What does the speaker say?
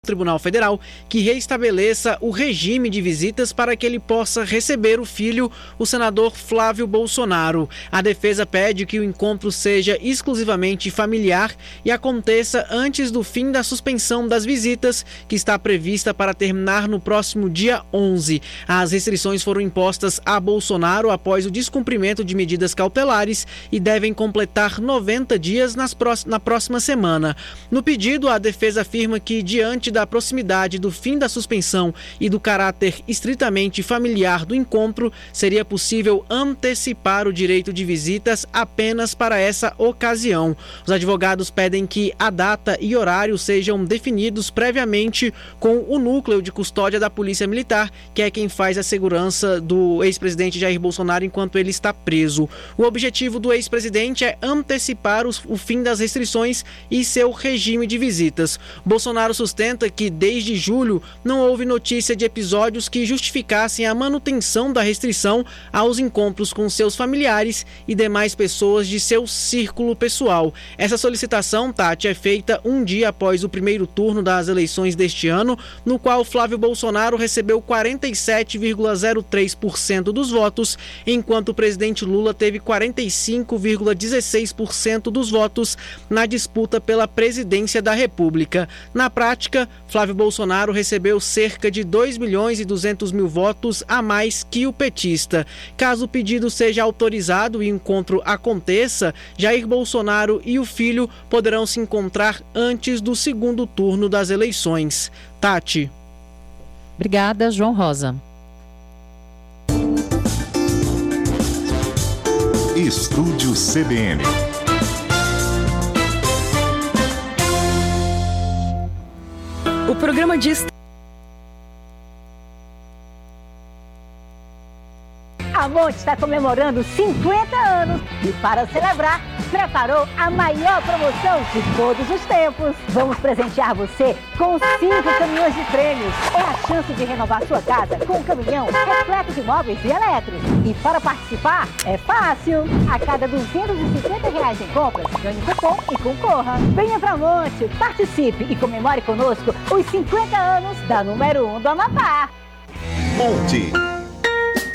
Tribunal Federal que reestabeleça o regime de visitas para que ele possa receber o filho, o senador Flávio Bolsonaro. A defesa pede que o encontro seja exclusivamente familiar e aconteça antes do fim da suspensão das visitas, que está prevista para terminar no próximo dia 11. As restrições foram impostas a Bolsonaro após o descumprimento de medidas cautelares e devem completar 90 dias na próxima semana. No pedido, a defesa afirma que, diante da proximidade do fim da suspensão e do caráter estritamente familiar do encontro, seria possível antecipar o direito de visitas apenas para essa ocasião. Os advogados pedem que a data e horário sejam definidos previamente com o núcleo de custódia da Polícia Militar, que é quem faz a segurança do ex-presidente Jair Bolsonaro enquanto ele está preso. O objetivo do ex-presidente é antecipar o fim das restrições e seu regime de visitas. Bolsonaro sustenta que desde julho não houve notícia de episódios que justificassem a manutenção da restrição aos encontros com seus familiares e demais pessoas de seu círculo pessoal. Essa solicitação, Tati, é feita um dia após o primeiro turno das eleições deste ano, no qual Flávio Bolsonaro recebeu 47,03% dos votos, enquanto o presidente Lula teve 45,16% dos votos na disputa pela presidência da República. Na prática, Flávio Bolsonaro recebeu cerca de 2.200.000 votos a mais que o petista. Caso o pedido seja autorizado e o encontro aconteça, Jair Bolsonaro e o filho poderão se encontrar antes do segundo turno das eleições. Tati. Obrigada, João Rosa. Estúdio CBN. O programa de A Monte está comemorando 50 anos e, para celebrar, preparou a maior promoção de todos os tempos. Vamos presentear você com 5 caminhões de prêmios. É a chance de renovar sua casa com um caminhão repleto de móveis e elétricos. E para participar, é fácil. A cada R$250 em compras, ganhe cupom e concorra. Venha pra Monte, participe e comemore conosco os 50 anos da número 1 do Amapá. Monte.